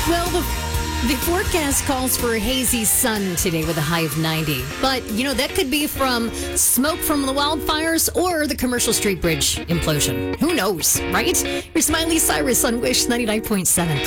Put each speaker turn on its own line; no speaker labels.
Well, the forecast calls for a hazy sun today with a high of 90. But, that could be from smoke from the wildfires or the Commercial Street Bridge implosion. Who knows, right? Here's Miley Cyrus on Wish 99.7.